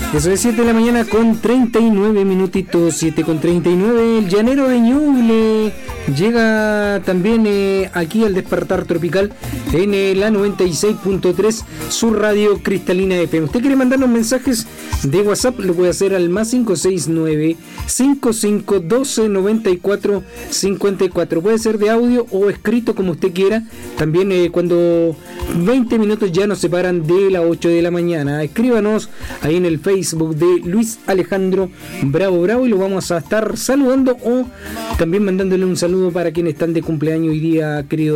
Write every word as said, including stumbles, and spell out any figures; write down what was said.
Eso es siete de la mañana con treinta y nueve minutitos, siete con treinta y nueve. El llanero de Ñuble llega también eh, aquí al Despertar Tropical en eh, la noventa y seis punto tres, su radio cristalina F M. Usted quiere mandarnos mensajes de WhatsApp, lo puede hacer al más cinco seis nueve, cinco cinco uno dos, nueve cuatro cinco cuatro. Puede ser de audio o escrito como usted quiera. También eh, cuando veinte minutos ya nos separan de las ocho de la mañana. Escríbanos ahí en el Facebook de Luis Alejandro Bravo Bravo y lo vamos a estar saludando o también mandándole un saludo para quienes están de cumpleaños hoy día, querido